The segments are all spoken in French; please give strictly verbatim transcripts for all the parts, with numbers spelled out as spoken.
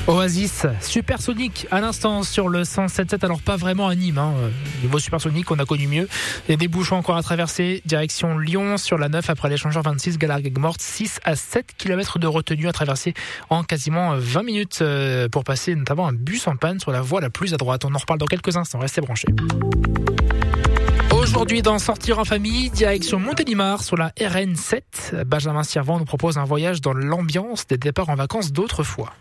Oasis, Supersonique à l'instant sur le cent sept sept, alors pas vraiment à Nîmes, hein. Niveau Supersonique on a connu mieux. Il y a des bouchons encore à traverser, direction Lyon sur la neuf après l'échangeur vingt-six, Galargues-Morte, six à sept kilomètres de retenue à traverser en quasiment vingt minutes pour passer notamment un bus en panne sur la voie la plus à droite. On en reparle dans quelques instants, restez branchés. Aujourd'hui, dans Sortir en famille, direction Montélimar sur la R N sept. Benjamin Sirvent nous propose un voyage dans l'ambiance des départs en vacances d'autrefois.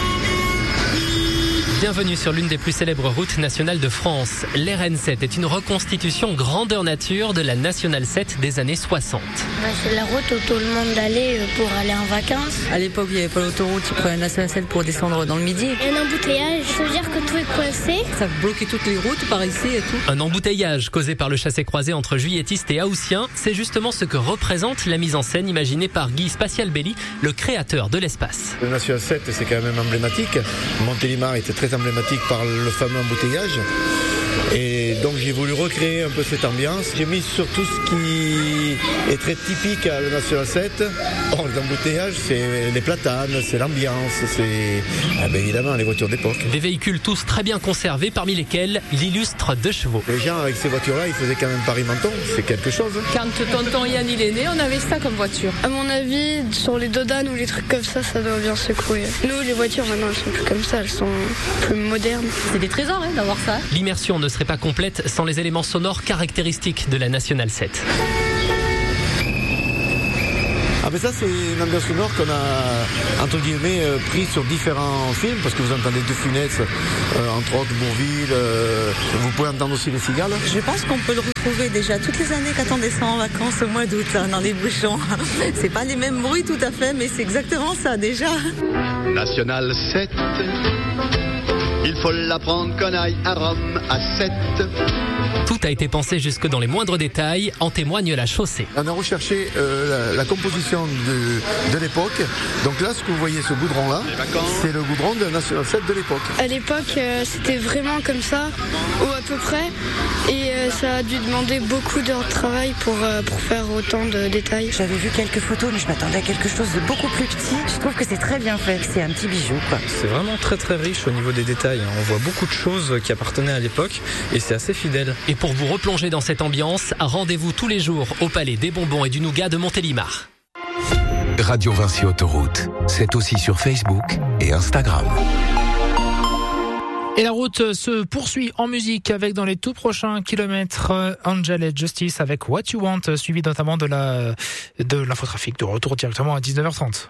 Bienvenue sur l'une des plus célèbres routes nationales de France. L'R N sept est une reconstitution grandeur nature de la Nationale sept des années soixante. Bah, c'est la route où tout le monde allait pour aller en vacances. À l'époque, il n'y avait pas l'autoroute, il prenait la Nationale sept pour descendre dans le Midi. Et un embouteillage, ça veut dire que tout est coincé. Ça bloquait toutes les routes par ici et tout. Un embouteillage causé par le chassé-croisé entre juilletistes et haussiens, c'est justement ce que représente la mise en scène imaginée par Guy Spatial-Belli, le créateur de l'espace. La Nationale sept, c'est quand même emblématique. Montélimar était très emblématique par le fameux embouteillage. Et donc j'ai voulu recréer un peu cette ambiance. J'ai mis sur tout ce qui est très typique à la Nationale sept. Or, les embouteillages, c'est les platanes, c'est l'ambiance, c'est ah ben évidemment les voitures d'époque. Des véhicules tous très bien conservés, parmi lesquels l'illustre deux chevaux. Les gens avec ces voitures-là, ils faisaient quand même Paris-Menton, c'est quelque chose. Quand tonton Yann il est né, on avait ça comme voiture. À mon avis, sur les dodanes ou les trucs comme ça, ça doit bien secouer. Nous, les voitures maintenant, elles sont plus comme ça, elles sont plus modernes. C'est des trésors hein, d'avoir ça. L'immersion ne serait pas complète sans les éléments sonores caractéristiques de la Nationale sept. Ah mais ça c'est une ambiance sonore qu'on a entre guillemets euh, pris sur différents films parce que vous entendez De Funès, euh, entre autres Bourvil, euh, vous pouvez entendre aussi Les Cigales. Je pense qu'on peut le retrouver déjà toutes les années quand on descend en vacances au mois d'août hein, dans les bouchons. C'est pas les mêmes bruits tout à fait mais c'est exactement ça déjà. Nationale sept, il faut l'apprendre qu'on aille à Rome à sept. Tout a été pensé jusque dans les moindres détails, en témoigne la chaussée. On a recherché euh, la, la composition de, de l'époque. Donc là, ce que vous voyez, ce goudron-là, c'est le goudron de la Nationale sept de l'époque. À l'époque, euh, c'était vraiment comme ça, ou à peu près. Et euh, ça a dû demander beaucoup d'heures de travail pour, euh, pour faire autant de détails. J'avais vu quelques photos, mais je m'attendais à quelque chose de beaucoup plus petit. Je trouve que c'est très bien fait, c'est un petit bijou, quoi. C'est vraiment très très riche au niveau des détails. On voit beaucoup de choses qui appartenaient à l'époque et c'est assez fidèle. Et pour vous replonger dans cette ambiance, rendez-vous tous les jours au Palais des Bonbons et du Nougat de Montélimar. Radio Vinci Autoroute, c'est aussi sur Facebook et Instagram. Et la route se poursuit en musique avec dans les tout prochains kilomètres Angel et Justice avec What You Want, suivi notamment de la de l'infotrafic de retour directement à dix-neuf heures trente.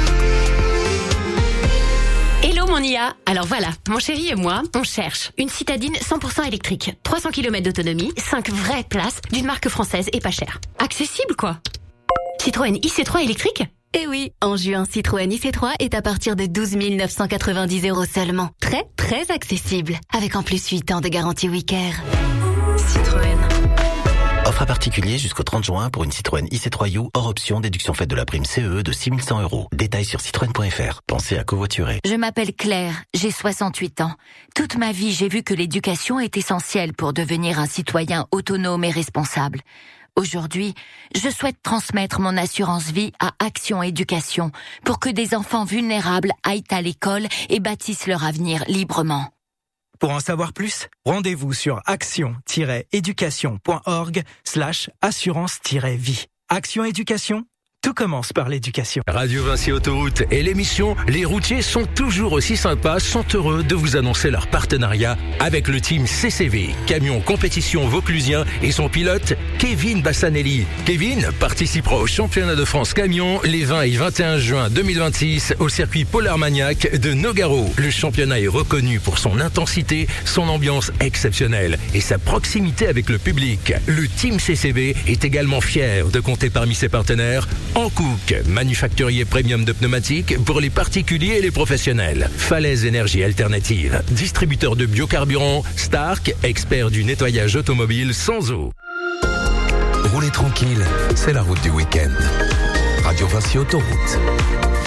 Hello mon I A, alors voilà, mon chéri et moi, on cherche une citadine cent pour cent électrique, trois cents kilomètres d'autonomie, cinq vraies places, d'une marque française et pas chère. Accessible quoi. Citroën I C trois électrique ? Eh oui, en juin, Citroën I C trois est à partir de douze mille neuf cent quatre-vingt-dix euros seulement. Très, très accessible, avec en plus huit ans de garantie Wicker. Citroën. Offre à particulier jusqu'au trente juin pour une Citroën I C trois U hors option, déduction faite de la prime C E E de six mille cent euros. Détails sur citroën point f r. Pensez à covoiturer. Je m'appelle Claire, j'ai soixante-huit ans. Toute ma vie, j'ai vu que l'éducation est essentielle pour devenir un citoyen autonome et responsable. Aujourd'hui, je souhaite transmettre mon assurance vie à Action Éducation pour que des enfants vulnérables aillent à l'école et bâtissent leur avenir librement. Pour en savoir plus, rendez-vous sur action-éducation.org slash assurance-vie. Action Éducation, tout commence par l'éducation. Radio Vinci Autoroute et l'émission Les routiers sont toujours aussi sympas sont heureux de vous annoncer leur partenariat avec le team C C V, camion compétition vauclusien et son pilote Kevin Bassanelli. Kevin participera au championnat de France camion les vingt et vingt et un juin deux mille vingt-six au circuit Polar Maniac de Nogaro. Le championnat est reconnu pour son intensité, son ambiance exceptionnelle et sa proximité avec le public. Le team C C V est également fier de compter parmi ses partenaires Hankook, manufacturier premium de pneumatiques pour les particuliers et les professionnels. Falaise Énergie Alternative, distributeur de biocarburant. Stark, expert du nettoyage automobile sans eau. Roulez tranquille, c'est la route du week-end. Radio Vinci Autoroute.